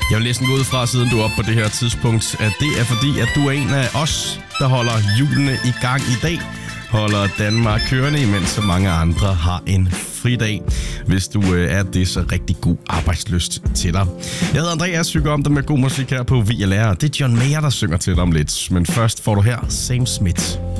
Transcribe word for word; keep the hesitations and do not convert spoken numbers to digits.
Jeg vil næsten gå ud fra, siden du er oppe på det her tidspunkt, at det er fordi, at du er en af os, der holder hjulene i gang i dag. Holder Danmark kørende, imens så mange andre har en fridag. Hvis du øh, er det, så rigtig god arbejdslyst til dig. Jeg hedder Andreas, synger om dig med god musik her på V L R. Det er John Mayer, der synger til dig om lidt. Men først får du her Sam Smith.